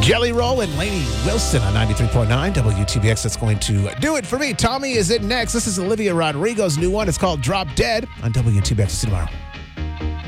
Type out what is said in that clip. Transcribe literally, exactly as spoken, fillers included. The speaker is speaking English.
Jelly Roll and Lainey Wilson on ninety-three point nine W T B X. That's going to do it for me. Tommy is it next. This is Olivia Rodrigo's new one. It's called Drop Dead on W T B X. See you tomorrow.